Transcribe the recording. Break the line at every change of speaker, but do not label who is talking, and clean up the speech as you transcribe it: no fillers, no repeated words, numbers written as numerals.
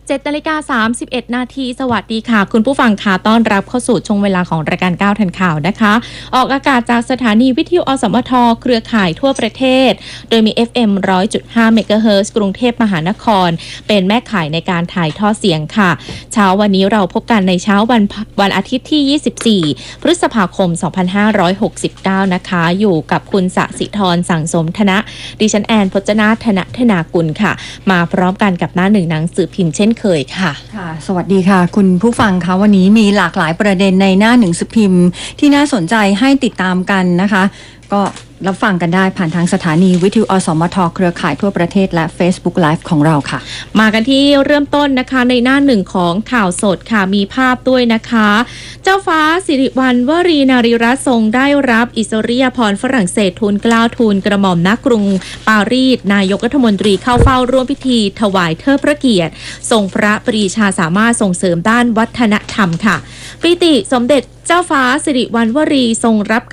7:31 นาทีสวัสดีค่ะคุณผู้ฟังค่ะต้อนรับเข้าสู่ช่วงเวลาของรายการ9ทันข่าวนะคะออกอากาศจากสถานีวิทยุอสมทเครือข่ายทั่วประเทศโดยมี FM 100.5 เมกะเฮิรตซ์กรุงเทพมหานครเป็นแม่ข่ายในการถ่ายทอดเสียงค่ะเช้าวันนี้เราพบกันในเช้าวันอาทิตย์ที่24พฤษภาคม2569นะคะอยู่กับคุณสศิธรสังสมธนะดิฉันแอนพจนาธนากุลค่ะมาพร้อมกันกับหน้าหนึ่งหนังสือพิมพ์เช่นเคยค่ะ
สวัสดีค่ะคุณผู้ฟังคะวันนี้มีหลากหลายประเด็นในหน้าหนึ่งสือพิมพ์ที่น่าสนใจให้ติดตามกันนะคะก็รับฟังกันได้ผ่านทางสถานีวิทยุอสมทเครือข่ายทั่วประเทศและ Facebook Live ของเราค่ะ
มากันที่เริ่มต้นนะคะในหน้าหนึ่งของข่าวสดค่ะมีภาพด้วยนะคะเจ้าฟ้าสิริวัณวรีนารีรัตน์ทรงได้รับอิสริยาภรณ์ฝรั่งเศสทูลเกล้าทูลกระหม่อมณกรุงปารีสนายกรัฐมนตรีเข้าเฝ้าร่วมพิธีถวายเทิดพระเกียรติทรงพระปรีชาสามารถส่งเสริมด้านวัฒนธรรมค่ะปิติสมเด็จเจ้าฟ้าสิริวัณวรีทรงรับ